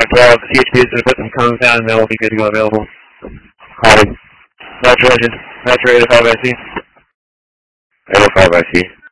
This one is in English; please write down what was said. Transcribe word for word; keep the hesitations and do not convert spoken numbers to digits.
twelve, C H P is going to put some cones down and they'll be good to go available. Copy. Congratulations. That's rated five I C. Rated five I C.